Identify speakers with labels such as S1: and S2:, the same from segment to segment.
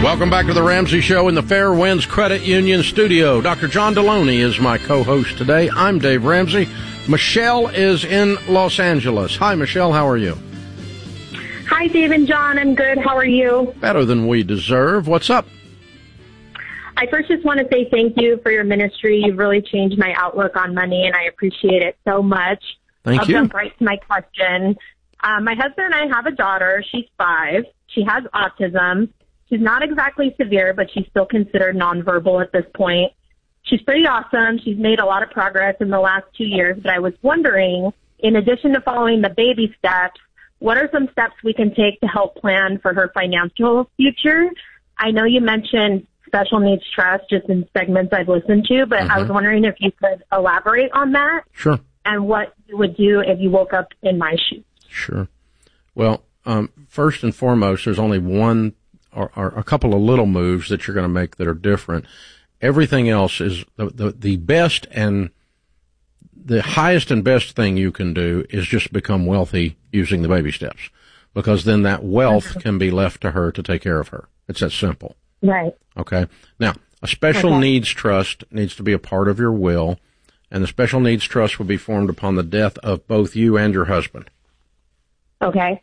S1: Welcome back to the Ramsey Show in the Fairwinds Credit Union studio. Dr. John Deloney is my co-host today. I'm Dave Ramsey. Michelle is in Los Angeles. Hi, Michelle. How are you?
S2: Hi, Dave and John. I'm good. How are you?
S1: Better than we deserve. What's up?
S2: I first just want to say thank you for your ministry. You've really changed my outlook on money, and I appreciate it so much.
S1: Thank you.
S2: I'll jump right to my question. My husband and I have a daughter. She's 5. She has autism. She's not exactly severe, but she's still considered nonverbal at this point. She's pretty awesome. She's made a lot of progress in the last 2 years, but I was wondering, in addition to following the baby steps, what are some steps we can take to help plan for her financial future? I know you mentioned special needs trust just in segments I've listened to, but I was wondering if you could elaborate on that.
S1: Sure.
S2: And what you would do if you woke up in my shoes. Sure.
S1: Well, first and foremost, there's only one or a couple of little moves that you're going to make that are different. Everything else is the best and the highest and best thing you can do is just become wealthy using the baby steps, because then that wealth can be left to her to take care of her. It's that simple.
S2: Right.
S1: Okay. Now, a special needs trust needs to be a part of your will, and the special needs trust will be formed upon the death of both you and your husband.
S2: Okay.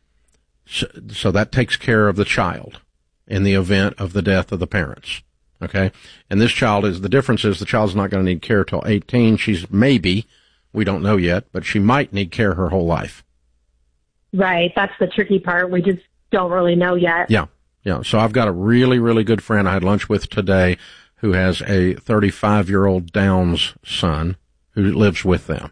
S1: So that takes care of the child in the event of the death of the parents. Okay. And this child the difference is the child's not going to need care till 18. She's maybe, we don't know yet, but she might need care her whole life.
S2: Right. That's the tricky part. We just don't really know yet.
S1: Yeah. Yeah. So I've got a really, really good friend I had lunch with today who has a 35-year-old Downs son who lives with them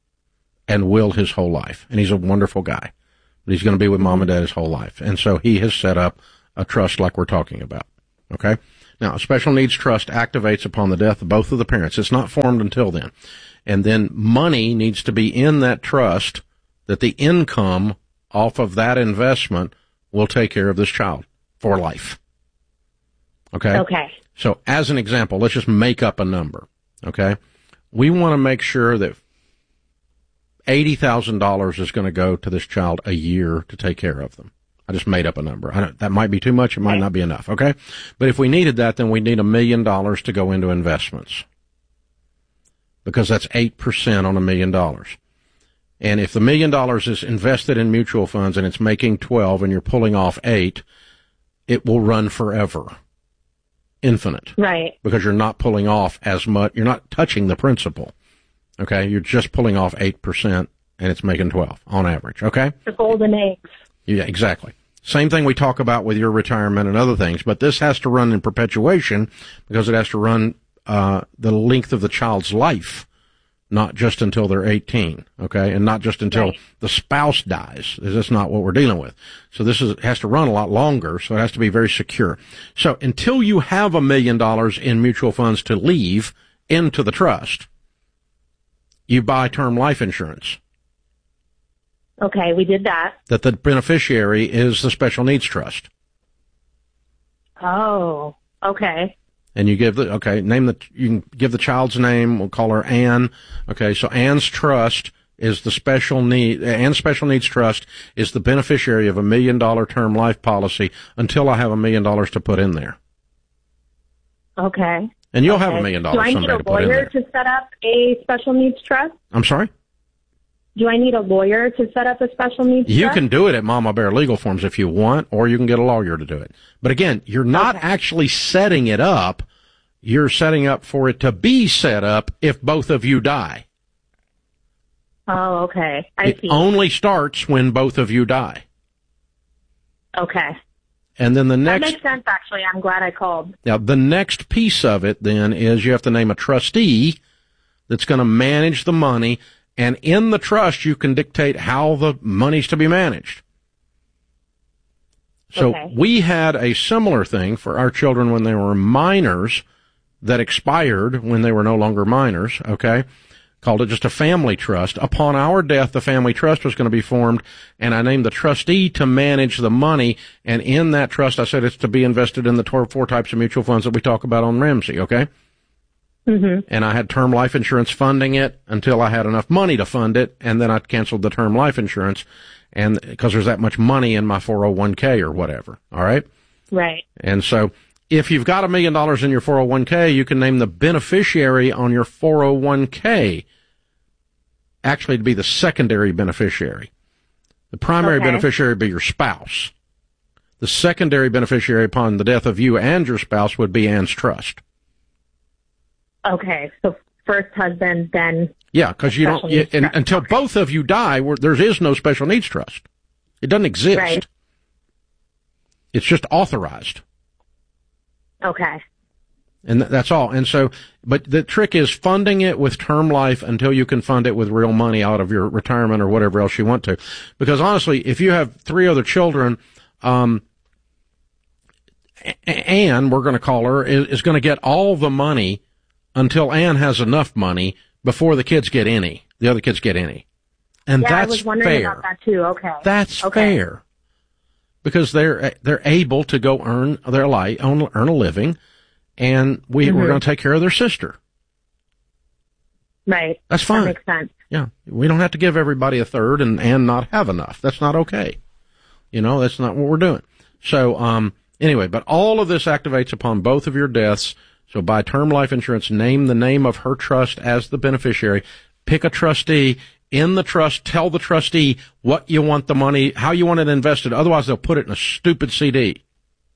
S1: and will his whole life. And he's a wonderful guy, but he's going to be with mom and dad his whole life. And so he has set up a trust like we're talking about. Okay. Now, a special needs trust activates upon the death of both of the parents. It's not formed until then. And then money needs to be in that trust that the income off of that investment will take care of this child for life. Okay?
S2: Okay.
S1: So as an example, let's just make up a number. Okay? We want to make sure that $80,000 is going to go to this child a year to take care of them. I just made up a number. That might be too much. It might not be enough. Okay. But if we needed that, then we need $1 million to go into investments, because that's 8% on $1 million. And if the $1 million is invested in mutual funds and it's making 12 and you're pulling off 8, it will run forever. Infinite.
S2: Right.
S1: Because you're not pulling off as much. You're not touching the principal. Okay. You're just pulling off 8% and it's making 12 on average. Okay.
S2: The golden eggs.
S1: Yeah, exactly. Same thing we talk about with your retirement and other things, but this has to run in perpetuation because it has to run the length of the child's life, not just until they're 18, okay, and not just until the spouse dies. That's not what we're dealing with. So this has to run a lot longer, so it has to be very secure. So until you have $1 million in mutual funds to leave into the trust, you buy term life insurance.
S2: Okay, we did that.
S1: That the beneficiary is the special needs trust.
S2: Oh, okay.
S1: And you give you can give the child's name. We'll call her Ann. Okay, so Ann's trust is the Ann's special needs trust is the beneficiary of $1 million term life policy until I have $1 million to put in there.
S2: Okay.
S1: And you'll have $1 million.
S2: Do I need a lawyer to set up a special needs trust?
S1: I'm sorry?
S2: Do I need a lawyer to set up a special needs trust?
S1: You can do it at Mama Bear Legal Forms if you want, or you can get a lawyer to do it. But again, you're not actually setting it up. You're setting up for it to be set up if both of you die.
S2: Oh, okay. I see.
S1: It only starts when both of you die.
S2: Okay.
S1: And then
S2: that makes sense, actually. I'm glad I called.
S1: Now, the next piece of it then is you have to name a trustee that's going to manage the money. And in the trust, you can dictate how the money's to be managed. So we had a similar thing for our children when they were minors that expired when they were no longer minors, okay? Called it just a family trust. Upon our death, the family trust was going to be formed, and I named the trustee to manage the money. And in that trust, I said it's to be invested in the 4 types of mutual funds that we talk about on Ramsey, okay?
S2: Mm-hmm.
S1: And I had term life insurance funding it until I had enough money to fund it, and then I canceled the term life insurance, and because there's that much money in my 401k or whatever. All right.
S2: Right.
S1: And so If you've got $1 million in your 401k, you can name the beneficiary on your 401k actually to be the secondary beneficiary. The primary beneficiary would be your spouse. The secondary beneficiary upon the death of you and your spouse would be Ann's trust.
S2: Okay, so first husband, then...
S1: Yeah, because you don't... until both of you die, there is no special needs trust. It doesn't exist.
S2: Right.
S1: It's just authorized.
S2: Okay.
S1: And that's all. And so, but the trick is funding it with term life until you can fund it with real money out of your retirement or whatever else you want to. Because honestly, if you have 3 other children, Anne, we're going to call her, is going to get all the money until Anne has enough money before the kids get any. The other kids get any. And that's fair.
S2: I was wondering about that too. Okay.
S1: That's fair. Because they're able to go earn a living, and we're going to take care of their sister.
S2: Right.
S1: That's fine.
S2: That makes sense.
S1: Yeah. We don't have to give everybody a third and not have enough. That's not okay. That's not what we're doing. So, anyway, but all of this activates upon both of your deaths. So buy term life insurance, name the name of her trust as the beneficiary, pick a trustee. In the trust, tell the trustee what you want the money, how you want it invested. Otherwise, they'll put it in a stupid CD.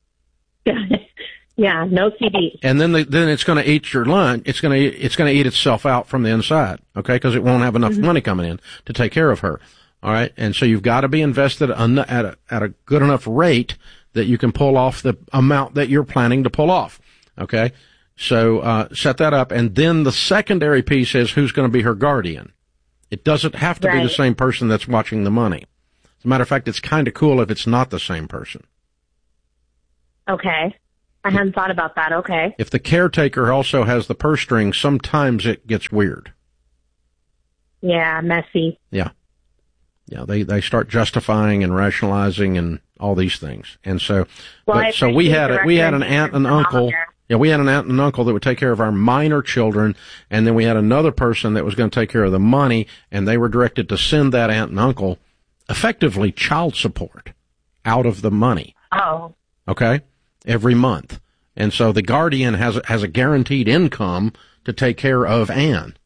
S2: Yeah, no CD.
S1: And then it's going to eat your lunch. It's going to eat itself out from the inside. Okay, because it won't have enough money coming in to take care of her. All right, and so you've got to be invested at a good enough rate that you can pull off the amount that you're planning to pull off. Okay, so set that up, and then the secondary piece is who's going to be her guardian. It doesn't have to be the same person that's watching the money. As a matter of fact, it's kind of cool if it's not the same person.
S2: Okay. I hadn't thought about that. Okay.
S1: If the caretaker also has the purse string, sometimes it gets weird.
S2: Yeah, messy.
S1: Yeah. Yeah, they start justifying and rationalizing and all these things. And so, we had an aunt and uncle. Yeah, we had an aunt and uncle that would take care of our minor children, and then we had another person that was going to take care of the money, and they were directed to send that aunt and uncle effectively child support out of the money.
S2: Oh.
S1: Okay? Every month. And so the guardian has a guaranteed income to take care of Anne.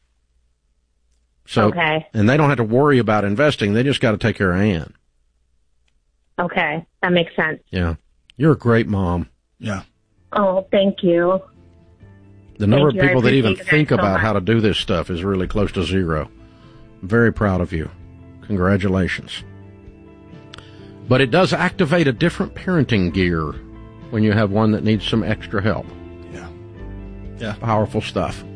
S1: So, and they don't have to worry about investing. They just got to take care of Anne.
S2: Okay. That makes sense.
S1: Yeah. You're a great mom.
S3: Yeah.
S2: Oh, thank you.
S1: The number of people that even think about how to do this stuff is really close to zero. I'm very proud of you. Congratulations. But it does activate a different parenting gear when you have one that needs some extra help.
S3: Yeah. Yeah.
S1: Powerful stuff.